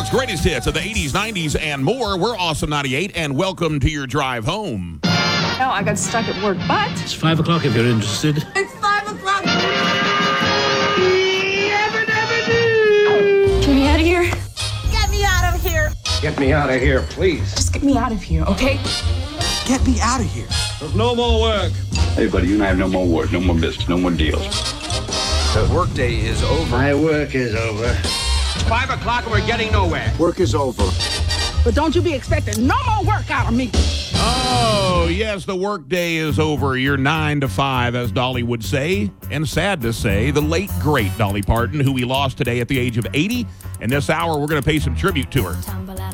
Sports, greatest hits of the 80s, 90s, and more. We're Awesome 98, and welcome to your drive home. No, I got stuck at work, but... It's 5 o'clock if you're interested. It's 5 o'clock! Get me out of here. Get me out of here! Get me out of here, please. Just get me out of here, okay? Get me out of here. There's no more work. Hey, buddy, you and I have no more work, no more business, no more deals. The workday is over. My work is over. 5 o'clock and we're getting nowhere. Work is over. But don't you be expecting no more work out of me. Oh, yes, the workday is over. You're 9 to 5, as Dolly would say. And sad to say, the late, great Dolly Parton, who we lost today at the age of 80. And this hour, we're going to pay some tribute to her.